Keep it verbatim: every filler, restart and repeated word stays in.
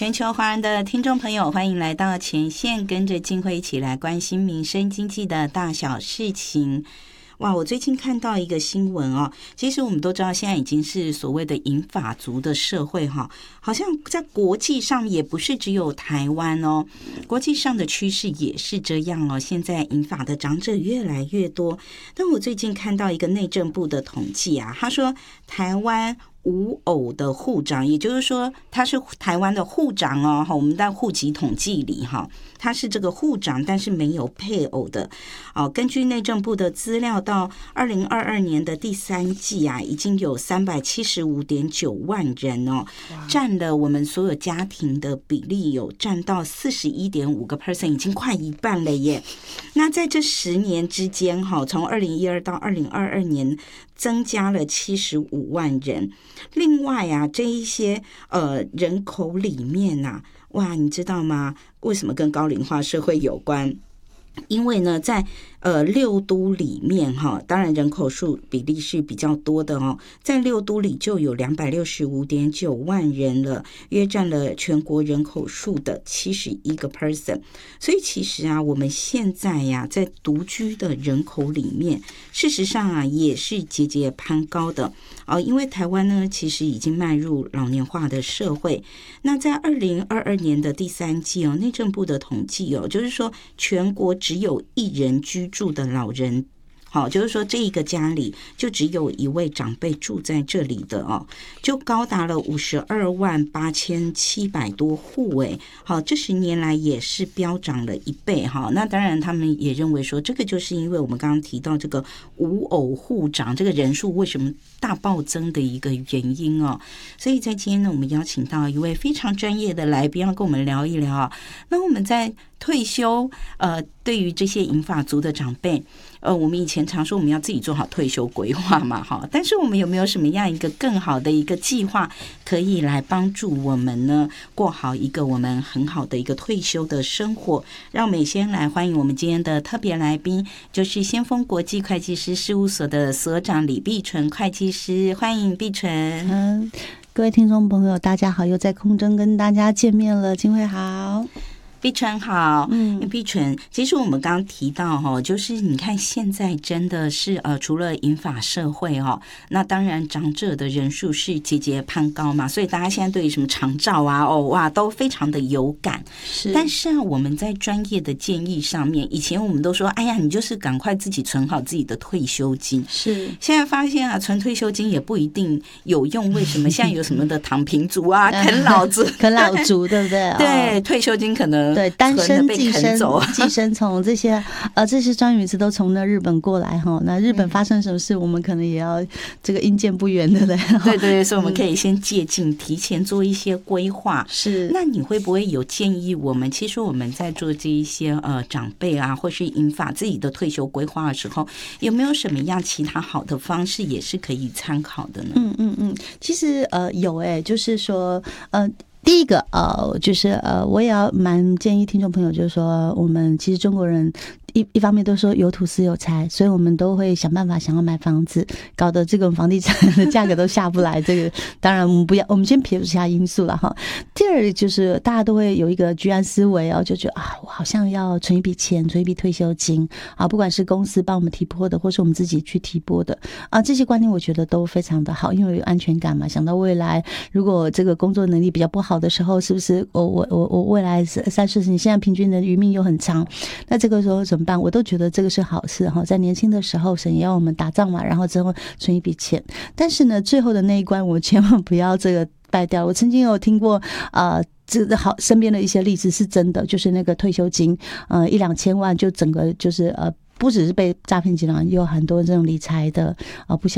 全球华人的听众朋友，欢迎来到前线，跟着静慧一起来关心民生经济的大小事情。哇，我最近看到一个新闻哦，其实我们都知道现在已经是所谓的银发族的社会哈，好像在国际上也不是只有台湾哦，国际上的趋势也是这样哦，现在银发的长者越来越多。但我最近看到一个内政部的统计啊，他说台湾无偶的户长，也就是说他是台湾的户长哦，我们在户籍统计里哈，他是这个户长，但是没有配偶的哦。根据内政部的资料，到二零二二年的第三季啊，已经有三百七十五点九万人哦，占了我们所有家庭的比例有占到四十一点五个 percent， 已经快一半了耶。那在这十年之间哈，从二零一二到二零二二年，增加了七十五万人。另外啊，这一些呃人口里面啊，哇，你知道吗？为什么跟高龄化社会有关？因为呢，在呃六都里面哈，当然人口数比例是比较多的哦，在六都里就有两百六十五点九万人了，约占了全国人口数的七十一个 percent。所以其实啊，我们现在呀、啊，在独居的人口里面，事实上啊，也是节节攀高的哦。因为台湾呢，其实已经迈入老年化的社会。那在二零二二年的第三季哦，内政部的统计哦，就是说全国只有一人居住的老人，好，就是说这一个家里就只有一位长辈住在这里的哦，就高达了五十二万八千七百多户诶。好，这十年来也是飙涨了一倍哈。那当然，他们也认为说，这个就是因为我们刚刚提到这个无偶户长这个人数为什么大暴增的一个原因哦。所以在今天呢，我们邀请到一位非常专业的来宾，要跟我们聊一聊。那我们在退休，呃，对于这些银发族的长辈，呃，我们以前常说我们要自己做好退休规划嘛，哈。但是我们有没有什么样一个更好的一个计划，可以来帮助我们呢，过好一个我们很好的一个退休的生活？让我们先来欢迎我们今天的特别来宾，就是先锋国际会计师事务所的所长李碧纯会计师，欢迎碧纯。 嗯，各位听众朋友，大家好，又在空中跟大家见面了，金慧好。 碧纯好， 嗯， 碧纯，其实我们刚刚提到哈，就是你看现在真的是呃，除了银发社会哦，那当然长者的人数是节节攀高嘛，所以大家现在对于什么长照啊，哦哇，都非常的有感。 是， 但是啊，我们在专业的建议上面，以前我们都说，哎呀，你就是赶快自己存好自己的退休金。 是， 现在发现啊，存退休金也不一定有用。为什么？现在有什么的躺平族啊，啃老族， 啃老族，对不对？ 对，退休金可能。 对，单身、寄生、寄生虫这些呃这些专语词都从那日本过来哈。那日本发生什么事，我们可能也要这个因见不远的嘞。 对对，所以我们可以先借鉴，提前做一些规划。 是， 那你会不会有建议我们？其实我们在做这一些呃长辈啊，或是银发自己的退休规划的时候，有没有什么样其他好的方式也是可以参考的呢？ 嗯嗯嗯，其实呃有哎、欸，就是说呃。第一个呃，就是呃，我也要蛮建议听众朋友，就是说，我们其实中国人一一方面都说有土斯有财，所以我们都会想办法想要买房子，搞得这个房地产的价格都下不来。这个当然我们不要，我们先撇除其他因素了哈。第二就是大家都会有一个居安思危哦，就觉得啊，我好像要存一笔钱，存一笔退休金啊，不管是公司帮我们提拨的，或是我们自己去提拨的啊，这些观念我觉得都非常的好，因为有安全感嘛。想到未来如果这个工作能力比较不好的时候，是不是我我我我未来三四十年，现在平均的余命又很长，那这个时候怎么办？我都觉得这个是好事哈。在年轻的时候，神也要我们打仗嘛，然后之后存一笔钱。但是呢，最后的那一关，我千万不要这个败掉。我曾经有听过啊。呃这个好，身边的一些例子是真的，就是那个退休金，呃，一两千万就整个就是呃，不只是被诈骗集团，也有很多这种理财的呃不